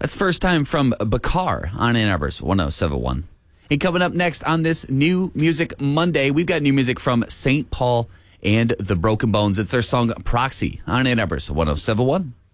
That's first time from Bakar on Ann Arbor's 107.1. And coming up next on this New Music Monday, we've got new music from St. Paul and the Broken Bones. It's their song Proxy on Ann Arbor's 107.1.